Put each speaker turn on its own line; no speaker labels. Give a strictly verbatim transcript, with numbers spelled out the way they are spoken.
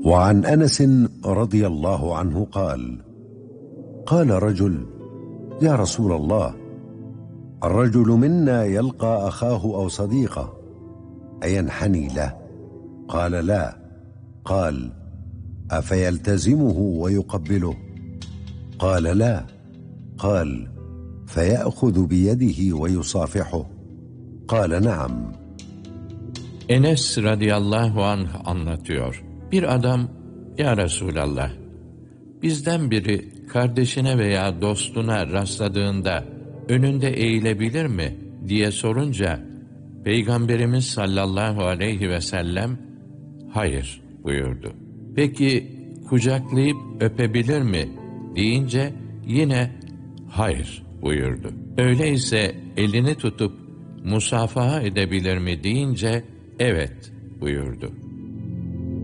وعن أنس رضي الله عنه قال: قال رجل: يا رسول الله، الرجل منا يلقى أخاه أو صديقه أينحني له؟ قال: لا. قال: أفيلتزمه ويقبله؟ قال: لا. قال: فيأخذ بيده ويصافحه؟ قال: نعم.
Enes radıyallahu anh anlatıyor. Bir adam, ya Resulallah, bizden biri kardeşine veya dostuna rastladığında önünde eğilebilir mi diye sorunca, Peygamberimiz sallallahu aleyhi ve sellem hayır buyurdu. Peki kucaklayıp öpebilir mi deyince yine hayır buyurdu. Öyleyse elini tutup musafaha edebilir mi deyince evet buyurdu.